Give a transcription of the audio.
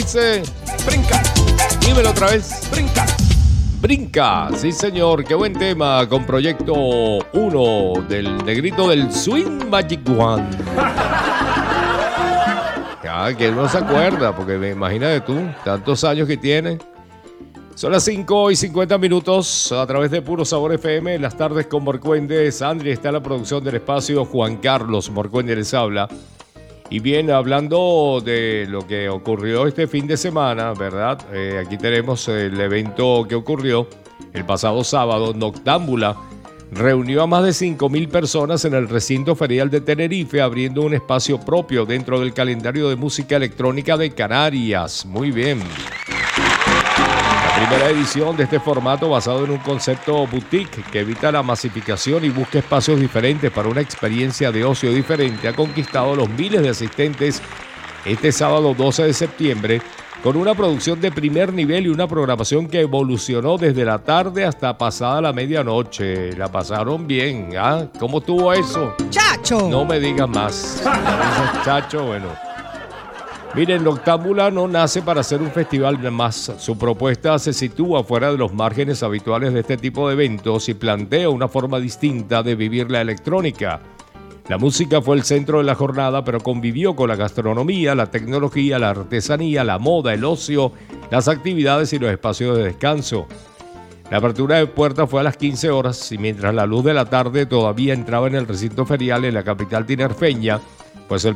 dice? Brinca. Dímelo otra vez. Brinca. Brinca, sí señor, qué buen tema con Proyecto 1 del negrito del Swing Magic One. Ya, que uno se acuerda, porque me imagínate tú, tantos años que tiene. Son las 5:50 a través de Puro Sabor FM, en las tardes con Morcuende. Andri está en la producción del espacio, Juan Carlos Morcuende les habla. Y bien, hablando de lo que ocurrió este fin de semana, ¿verdad? Aquí tenemos el evento que ocurrió el pasado sábado. Noctámbula reunió a más de 5.000 personas en el recinto ferial de Tenerife, abriendo un espacio propio dentro del calendario de música electrónica de Canarias. Muy bien. La primera edición de este formato, basado en un concepto boutique que evita la masificación y busca espacios diferentes para una experiencia de ocio diferente, ha conquistado los miles de asistentes este sábado 12 de septiembre con una producción de primer nivel y una programación que evolucionó desde la tarde hasta pasada la medianoche. La pasaron bien, ¿ah? ¿Cómo estuvo eso? ¡Chacho! No me digas más. Chacho, bueno. Miren, Noctámbula no nace para ser un festival más. Su propuesta se sitúa fuera de los márgenes habituales de este tipo de eventos y plantea una forma distinta de vivir la electrónica. La música fue el centro de la jornada, pero convivió con la gastronomía, la tecnología, la artesanía, la moda, el ocio, las actividades y los espacios de descanso. La apertura de puertas fue a las 15 horas y mientras la luz de la tarde todavía entraba en el recinto ferial en la capital tinerfeña, pues el